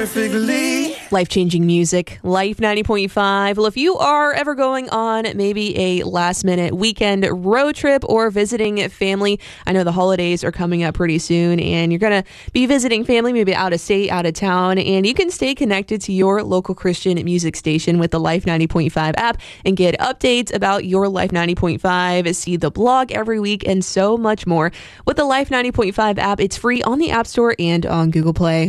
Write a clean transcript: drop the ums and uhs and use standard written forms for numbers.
perfectly. Life-changing music, Life 90.5. Well, if you are ever going on maybe a last-minute weekend road trip or visiting family, I know the holidays are coming up pretty soon, and you're going to be visiting family maybe out of state, out of town, and you can stay connected to your local Christian music station with the Life 90.5 app and get updates about your Life 90.5, see the blog every week, and so much more. With the Life 90.5 app, it's free on the App Store and on Google Play.